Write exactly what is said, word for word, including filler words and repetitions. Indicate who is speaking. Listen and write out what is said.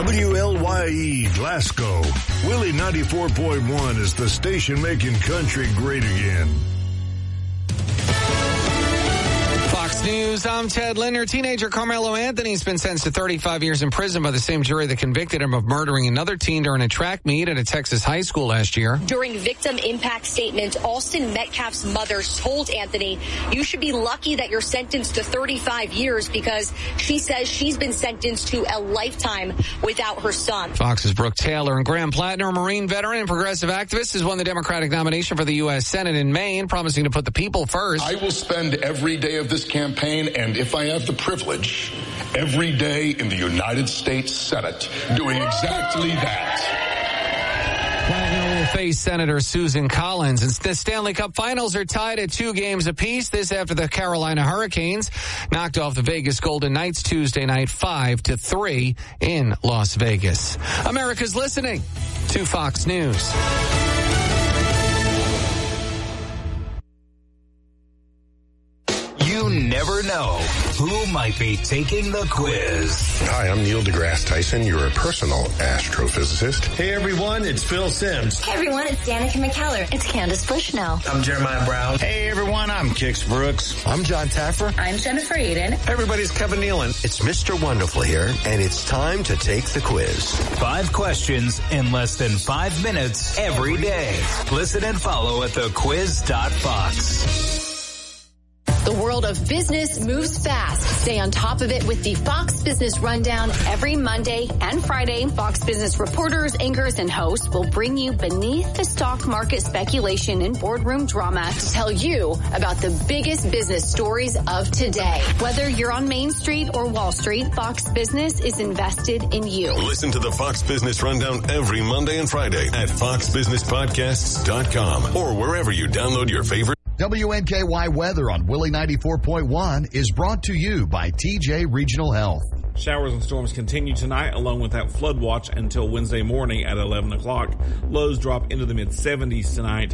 Speaker 1: W L Y E Glasgow. Willie ninety-four point one is the station making country great again.
Speaker 2: Fox News, I'm Ted Linder. Teenager Carmelo Anthony has been sentenced to thirty-five years in prison by the same jury that convicted him of murdering another teen during a track meet at a Texas high school last year.
Speaker 3: During victim impact statement, Alston Metcalf's mother told Anthony, you should be lucky that you're sentenced to thirty-five years because she says she's been sentenced to a lifetime without her son.
Speaker 2: Fox's Brooke Taylor. And Graham Plattner, a Marine veteran and progressive activist, has won the Democratic nomination for the U S Senate in Maine, promising to put the people first.
Speaker 4: I will spend every day of this campaign, and if I have the privilege, every day in the United States Senate doing exactly that.
Speaker 2: Plattner will face Senator Susan Collins. And the Stanley Cup Finals are tied at two games apiece. This after the Carolina Hurricanes knocked off the Vegas Golden Knights Tuesday night five to three in Las Vegas. America's listening to Fox News.
Speaker 5: You never know who might be taking the quiz.
Speaker 6: Hi, I'm Neil deGrasse Tyson, your personal astrophysicist.
Speaker 7: Hey everyone, it's Phil Sims.
Speaker 8: Hey everyone, it's Danica McKellar. It's Candace Bushnell.
Speaker 7: I'm Jeremiah Brown.
Speaker 9: Hey everyone, I'm Kix Brooks.
Speaker 10: I'm John Taffer.
Speaker 8: I'm Jennifer Eden.
Speaker 7: Hey everybody, it's Kevin Nealon.
Speaker 10: It's Mister Wonderful here, and it's time to take the quiz.
Speaker 5: Five questions in less than five minutes every day. Listen and follow at the quiz dot fox.
Speaker 11: The world of business moves fast. Stay on top of it with the Fox Business Rundown every Monday and Friday. Fox Business reporters, anchors, and hosts will bring you beneath the stock market speculation and boardroom drama to tell you about the biggest business stories of today. Whether you're on Main Street or Wall Street, Fox Business is invested in you.
Speaker 12: Listen to the Fox Business Rundown every Monday and Friday at fox business podcasts dot com or wherever you download your favorite.
Speaker 13: W N K Y weather on Willie ninety-four point one is brought to you by T J Regional Health.
Speaker 14: Showers and storms continue tonight, along with that flood watch until Wednesday morning at eleven o'clock. Lows drop into the mid seventies tonight.